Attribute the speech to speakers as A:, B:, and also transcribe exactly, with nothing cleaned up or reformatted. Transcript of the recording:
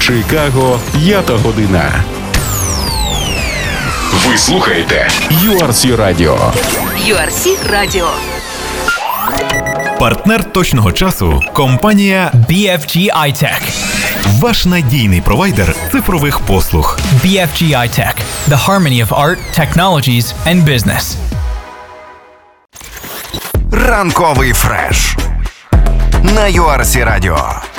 A: Чикаго п'ята година. Ви слухаєте ю ар сі Radio.
B: ю ар сі Radio.
C: Партнер точного часу – компанія
D: бі еф джі iTech.
C: Ваш надійний провайдер цифрових послуг.
D: бі еф джі iTech. The harmony of art, technologies and business.
E: Ранковий фреш на ю ар сі Radio.